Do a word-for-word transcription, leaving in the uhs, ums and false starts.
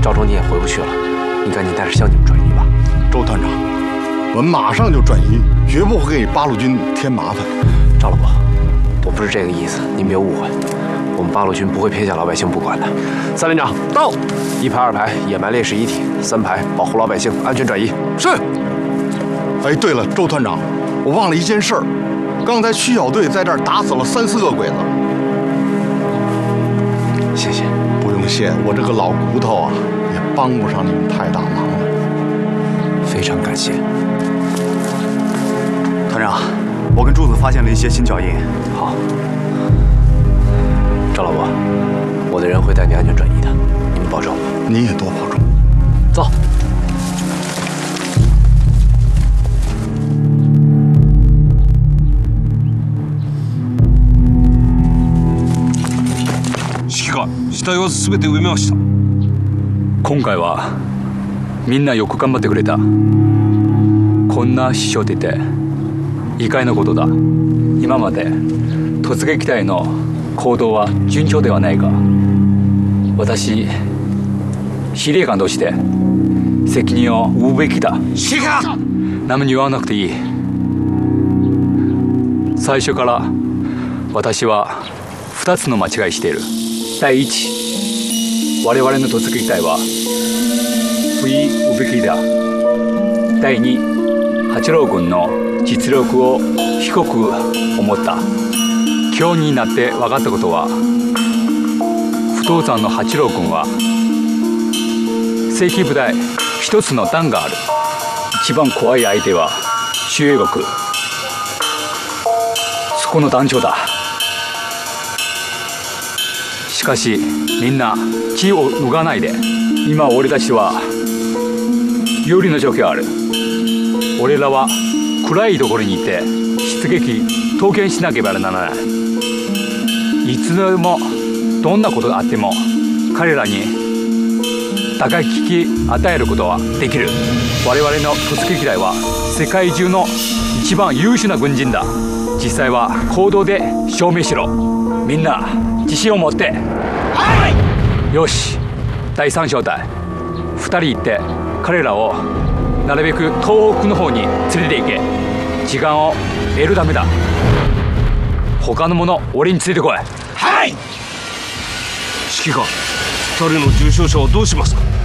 赵州你也回不去了，你赶紧带着乡亲转移吧。 周团长，我们马上就转移，绝不会给八路军添麻烦。 赵老伯，我不是这个意思，您别误会。我们八路军不会撇下老百姓不管的。三连长到，一排、二排野蛮烈士遗体，三排保护老百姓安全转移。 是。哎，对了，周团长，我忘了一件事儿，刚才区小队在这儿打死了三四个鬼子。 谢谢。 不用谢，我这个老骨头啊，也帮不上你们太大忙了。 非常感谢。 团长，我跟柱子发现了一些新脚印。 好。赵老伯，我的人会带你安全转移的，你们保重。 你也多保重。 走。 指揮官、死体は全て埋めました。 今回はみんなよく頑張ってくれた。こんな死傷出て意外なことだ。今まで突撃隊の行動は順調ではないが、私司令官として責任を負うべきだ。 指揮官、 何も言わなくていい。最初から私はふたつの間違いしている。第一、我々の突撃隊は不意うべきだ。第二、八郎軍の実力を低く思った。今日になって分かったことは、不動産の八郎軍は正規部隊一つの団がある。一番怖い相手は周英国、そこの団長だ。しかしみんな気を抜かないで。今俺たちは有利な状況ある。俺らは暗いところにいて出撃刀剣しなければならない。いつでもどんなことがあっても彼らに高い危機与えることはできる。我々の突撃隊は世界中の一番優秀な軍人だ。実際は行動で証明しろ。みんな自信を持って。はい。よし、だいさん小隊ふたり行って彼らをなるべく東北の方に連れて行け。時間を得るためだ。他の者俺についてこい。 はい。指揮官、ふたりの重傷者はどうしますか。